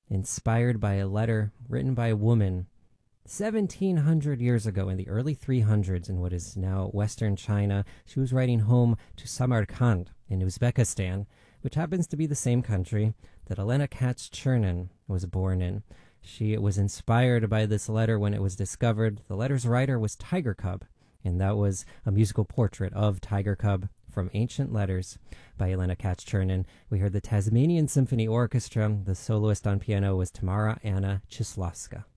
inspired by a letter written by a woman 1700 years ago in the early 300s in what is now Western China. She was writing home to Samarkand in Uzbekistan, which happens to be the same country that Elena Katz-Chernin was born in. She was inspired by this letter when it was discovered. The letter's writer was Tiger Cub, and that was a musical portrait of Tiger Cub from Ancient Letters by Elena Katz-Chernin. We heard the Tasmanian Symphony Orchestra. The soloist on piano was Tamara Anna Chislavska.